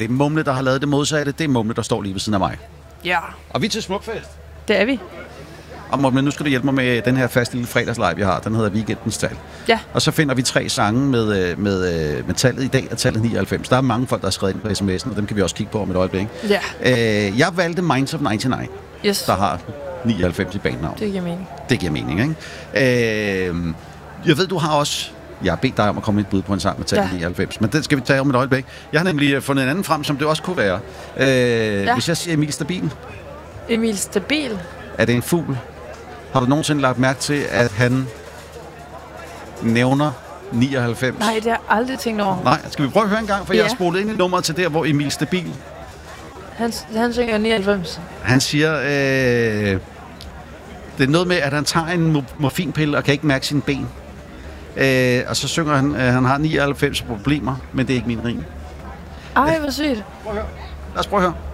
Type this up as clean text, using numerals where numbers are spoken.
Det er Mumle, der har lavet det modsatte. Det er Mumle, der står lige ved siden af mig. Ja, Og vi er til Smukfest. det er vi. Og Mumle, nu skal du hjælpe mig med den her faste lille fredagslive, jeg har. Den hedder Weekendens Tal. Ja. Og så finder vi 3 sange med tallet i dag, og tallet 99. Der er mange folk, der har skrevet ind på sms'en, og dem kan vi også kigge på om et øjeblik. Ja. Jeg valgte Minds of 99, Yes. der har 99 i bandnavn. Det giver mening. Det giver mening, ikke? Jeg ved, du har også... Jeg har bedt dig om at komme med et bud på en sang med tallet 99, men den skal vi tage om et øjeblik. Jeg har nemlig fundet en anden frem, som det også kunne være. Hvis jeg siger Emil Stabil, Emil Stabil. er det en fugl? Har du nogensinde lagt mærke til, at han nævner 99? Nej, det har jeg aldrig tænkt over. Nej, skal vi prøve at høre en gang? For jeg har spolet ind i nummeret til der, hvor Emil Stabil, Han synger 99. han siger... det er noget med, at han tager en morfinpille og kan ikke mærke sine ben. Og så synger han, han har 99 problemer, men det er ikke min rim. Ej, hvor sygt. Lad os prøve at høre.